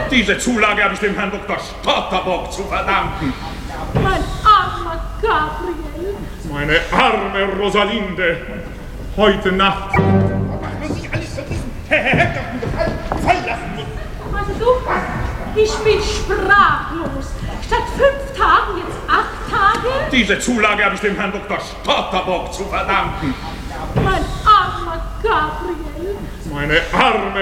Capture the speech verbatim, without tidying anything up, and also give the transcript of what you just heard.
Diese Zulage habe ich dem Herrn Doktor Stotterbock zu verdanken. Mein armer Gabriel. Meine arme Rosalinde. Heute Nacht. Machen Sie alles für diesen verhängten Gefallen verlassen. Also du, ich bin sprachlos. Statt fünf Tagen jetzt acht Tage? Diese Zulage habe ich dem Herrn Doktor Stotterbock zu verdanken. Mein armer Gabriel. Meine arme